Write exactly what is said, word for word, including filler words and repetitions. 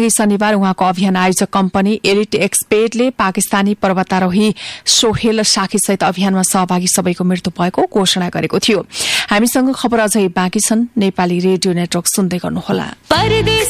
अघि शनिबार उहाँको अभियान आयोजक कम्पनी एलिट एक्सपेडले पाकिस्तानी पर्वतारोही सोहेल साखीसहित अभियानमा सहभागी सबैको मृत्यु भएको घोषणा गरेको थियो। हामीसँग खबर अझै बाँकी छन्। नेपाली रेडियो नेटवर्क सुन्दै गर्नुहोला।